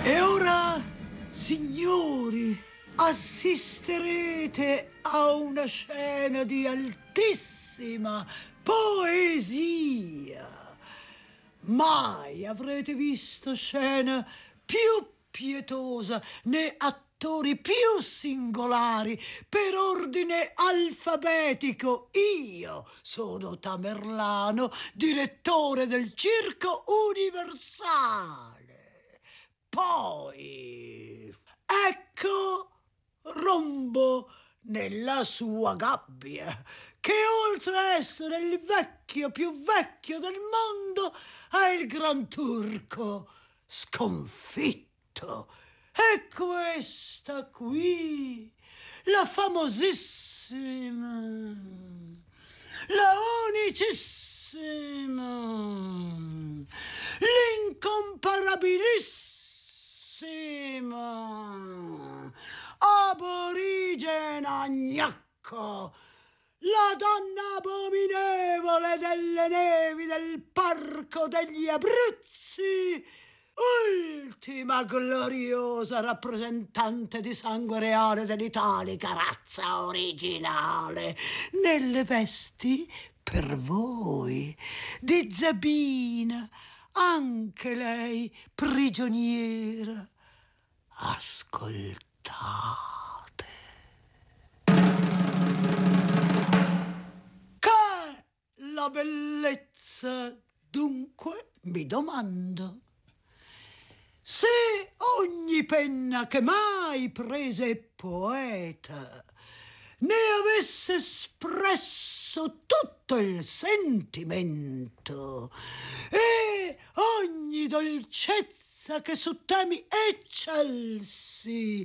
E ora, signori, assisterete a una scena di altissima poesia. Mai avrete visto scena più pietosa né attori più singolari per ordine alfabetico. Io sono Tamerlano, direttore del Circo Universale. Poi, ecco Rombo nella sua gabbia, che oltre a essere il vecchio più vecchio del mondo è il Gran Turco sconfitto. E questa qui, la famosissima, la unicissima, l'incomparabilissima aborigena Gnacco, la donna abominevole delle nevi del Parco degli Abruzzi, ultima gloriosa rappresentante di sangue reale dell'italica razza originale, nelle vesti, per voi, di Zabina, anche lei prigioniera. Ascoltate. Che la bellezza, dunque, mi domando. Se ogni penna che mai prese poeta ne avesse espresso tutto il sentimento e ogni dolcezza che su temi eccelsi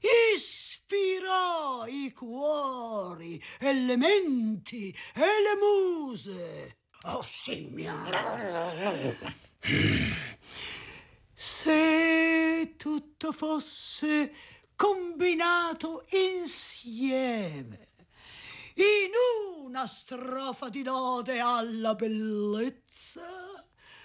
ispirò i cuori e le menti e le muse. Oh, signora! Se tutto fosse combinato insieme in una strofa di lode alla bellezza,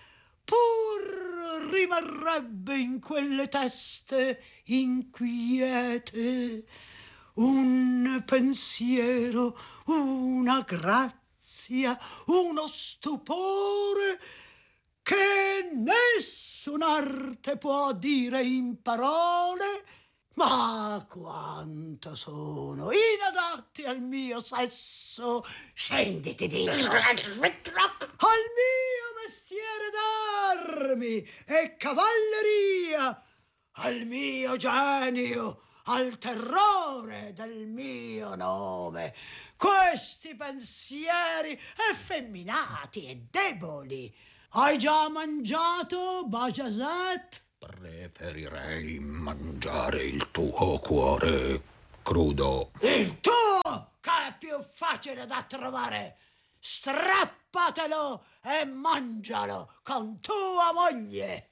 pur rimarrebbe in quelle teste inquiete un pensiero, una grazia, uno stupore che nessun'arte può dire in parole, ma quanto sono inadatti al mio sesso. Scenditi, dico, al mio mestiere d'armi e cavalleria, al mio genio, al terrore del mio nome. Questi pensieri effeminati e deboli. Hai già mangiato, Bajazet? Preferirei mangiare il tuo cuore crudo. Il tuo, che è più facile da trovare. Strappatelo e mangialo con tua moglie.